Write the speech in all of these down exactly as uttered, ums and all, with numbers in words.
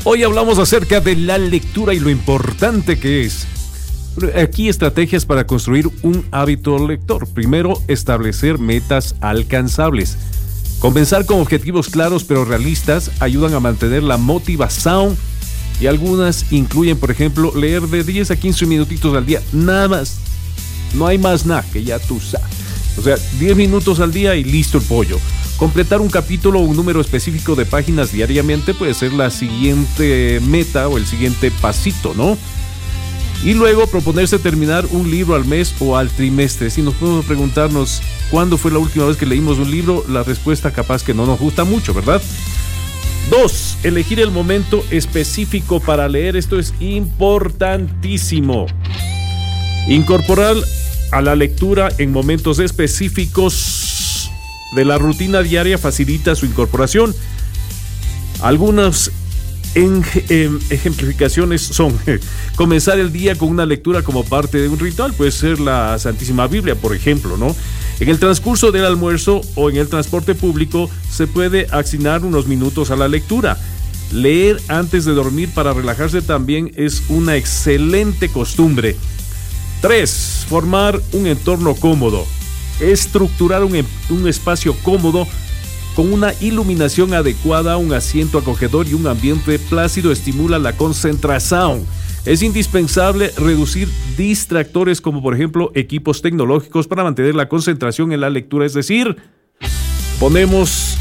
Hoy hablamos acerca de la lectura y lo importante que es. Aquí estrategias para construir un hábito lector. Primero, establecer metas alcanzables. Comenzar con objetivos claros pero realistas ayudan a mantener la motivación, y algunas incluyen, por ejemplo, leer de diez a quince minutitos al día. Nada más. No hay más nada, que ya tú sabes. O sea, diez minutos al día y listo el pollo. Completar un capítulo o un número específico de páginas diariamente puede ser la siguiente meta o el siguiente pasito, ¿no? Y luego proponerse terminar un libro al mes o al trimestre. Si nos podemos preguntarnos cuándo fue la última vez que leímos un libro, la respuesta capaz que no nos gusta mucho, ¿verdad? Dos, elegir el momento específico para leer. Esto es importantísimo. Incorporar a la lectura en momentos específicos de la rutina diaria facilita su incorporación. Algunas en, en, ejemplificaciones son comenzar el día con una lectura como parte de un ritual. Puede ser la Santísima Biblia, por ejemplo, ¿no? En el transcurso del almuerzo o en el transporte público se puede asignar unos minutos a la lectura. Leer antes de dormir para relajarse también es una excelente costumbre. Tres, formar un entorno cómodo. Estructurar un, un espacio cómodo con una iluminación adecuada, un asiento acogedor y un ambiente plácido estimula la concentración. Es indispensable reducir distractores como por ejemplo equipos tecnológicos para mantener la concentración en la lectura, es decir, ponemos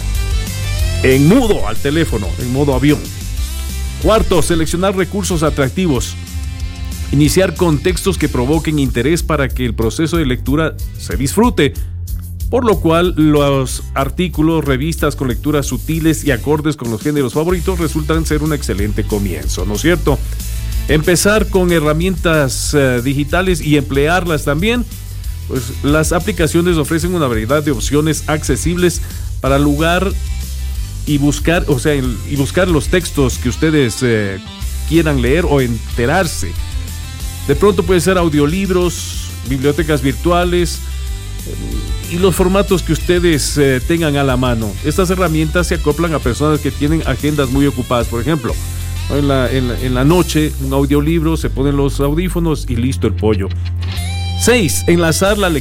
en mudo al teléfono, en modo avión. Cuarto, seleccionar recursos atractivos. Iniciar con textos que provoquen interés para que el proceso de lectura se disfrute, por lo cual los artículos, revistas con lecturas sutiles y acordes con los géneros favoritos resultan ser un excelente comienzo, ¿no es cierto? Empezar con herramientas uh, digitales y emplearlas también. Pues las aplicaciones ofrecen una variedad de opciones accesibles para lugar y buscar, o sea, y buscar los textos que ustedes eh, quieran leer o enterarse. De pronto puede ser audiolibros, bibliotecas virtuales eh, y los formatos que ustedes eh, tengan a la mano. Estas herramientas se acoplan a personas que tienen agendas muy ocupadas. Por ejemplo, en la, en la, en la noche, un audiolibro, se ponen los audífonos y listo el pollo. Seis, enlazar la lectura